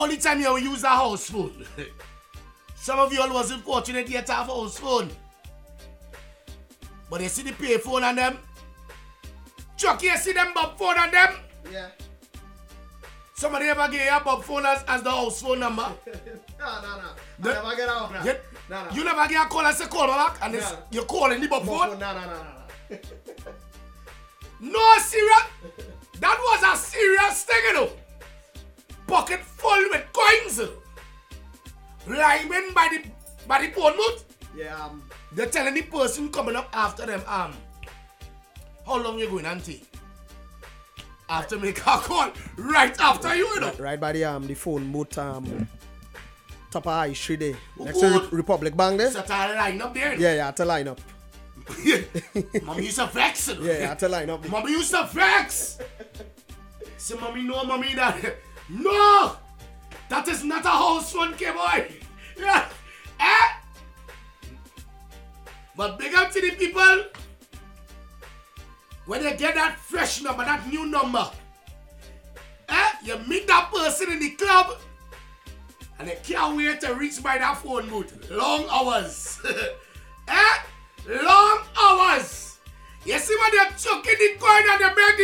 Only time you use a house phone. Some of you all wasn't fortunate yet to have a house phone. But you see the pay phone on them? Chuck, you see them bob phone on them? Yeah. Somebody ever give you a bob phone as the house phone number? No. I never get out. No. You never get a call and say call back and you're calling the bob phone? No. No, serious? That was a serious thing, you know. Pocket full with coins. Rhyming by the Bournemouth. Yeah, They're telling the person coming up after them, how long you going and take? After make a call, right after you know. right by the phone booth, top of High Street there. Next Good. to Republic Bank there. So to line up there. Yeah, I to line up. Mommy used to vex. You know? Yeah, I to line up. Mommy used to vex. Say, mommy, no, mommy, that. No! That is not a house phone, boy. Yeah. But big up to the people. When they get that fresh number, that new number. You meet that person in the club. And they can't wait to reach by that phone booth. Long hours. Long hours. You see when they're chucking the coin and they make the